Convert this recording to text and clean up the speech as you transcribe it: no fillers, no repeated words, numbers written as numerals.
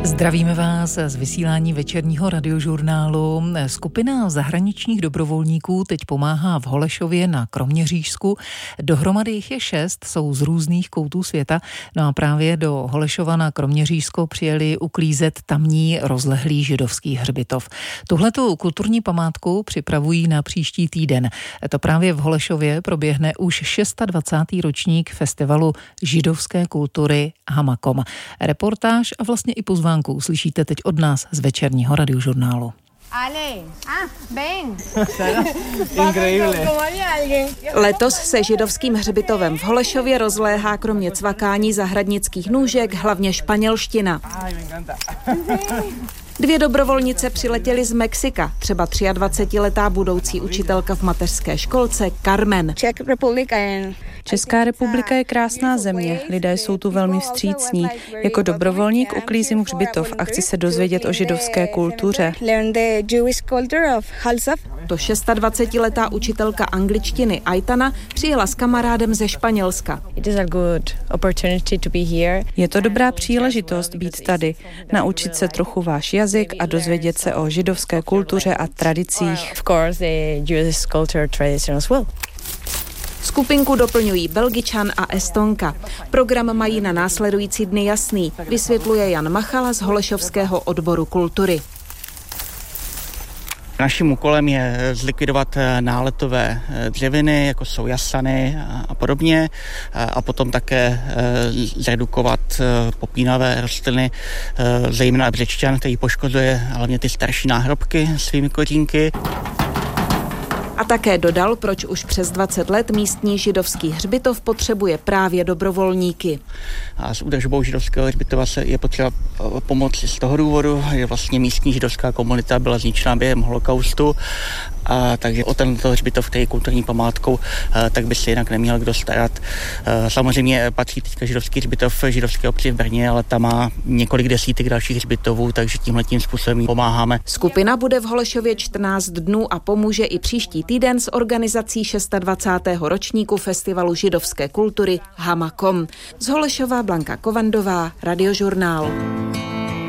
Zdravíme vás z vysílání večerního radiožurnálu. Skupina zahraničních dobrovolníků teď pomáhá v Holešově na Kroměřížsku. Dohromady jich je 6, jsou z různých koutů světa. No a právě do Holešova na Kroměřížsko přijeli uklízet tamní rozlehlý židovský hřbitov. Tuhletu kulturní památku připravují na příští týden. To právě v Holešově proběhne už 26. ročník festivalu židovské kultury Hamakom. Reportáž a vlastně i pozvánku uslyšíte teď od nás z večerního radiožurnálu. Letos se židovským hřbitovem v Holešově rozléhá kromě cvakání zahradnických nůžek hlavně španělština. 2 dobrovolnice přiletěly z Mexika, třeba 23letá budoucí učitelka v mateřské školce Carmen. Česká republika je krásná země, lidé jsou tu velmi vstřícní. Jako dobrovolník uklízím hřbitov a chci se dozvědět o židovské kultuře. To 26letá učitelka angličtiny Aitana přijela s kamarádem ze Španělska. Je to dobrá příležitost být tady, naučit se trochu váš jazyk a dozvědět se o židovské kultuře a tradicích. Skupinku doplňují Belgičan a Estonka. Program mají na následující dny jasný, vysvětluje Jan Machala z Holešovského odboru kultury. Naším úkolem je zlikvidovat náletové dřeviny, jako jsou jasany a podobně, a potom také zredukovat popínavé rostliny, zejména břečťan, který poškozuje hlavně ty starší náhrobky svými kořínky. A také dodal, proč už přes 20 let místní židovský hřbitov potřebuje právě dobrovolníky. A s údržbou židovského hřbitova je potřeba pomoci z toho důvodu, že vlastně místní židovská komunita byla zničena během holokaustu, a takže o tento hřbitov, který je kulturní památkou, tak by se jinak neměl kdo starat. Samozřejmě patří teďka židovský hřbitov židovské obci v Brně, ale tam má několik desítek dalších hřbitovů, takže tímhletím způsobem pomáháme. Skupina bude v Holešově 14 dnů a pomůže i příští týden s organizací 26. ročníku festivalu židovské kultury Hamakom. Z Holešova Blanka Kovandová, Radiožurnál.